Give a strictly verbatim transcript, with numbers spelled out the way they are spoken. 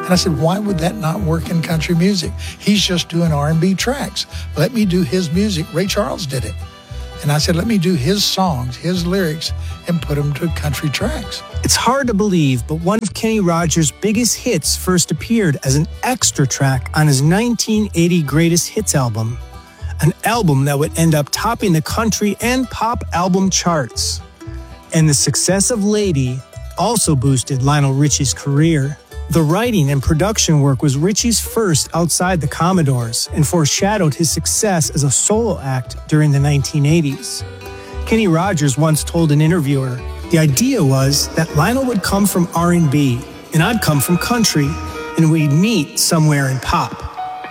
And I said, why would that not work in country music? He's just doing R and B tracks. Let me do his music. Ray Charles did it. And I said, let me do his songs, his lyrics, and put them to country tracks. It's hard to believe, but one of Kenny Rogers' biggest hits first appeared as an extra track on his nineteen eighty Greatest Hits album, an album that would end up topping the country and pop album charts. And the success of Lady also boosted Lionel Richie's career. The writing and production work was Richie's first outside the Commodores and foreshadowed his success as a solo act during the nineteen eighties. Kenny Rogers once told an interviewer, the idea was that Lionel would come from R and B and I'd come from country, and we'd meet somewhere in pop.